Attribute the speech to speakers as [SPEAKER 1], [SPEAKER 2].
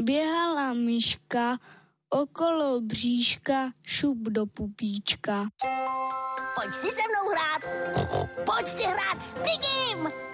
[SPEAKER 1] Běhala myška okolo bříška, šup do pupíčka.
[SPEAKER 2] Pojď si se mnou hrát. Pojď si hrát s Pigim.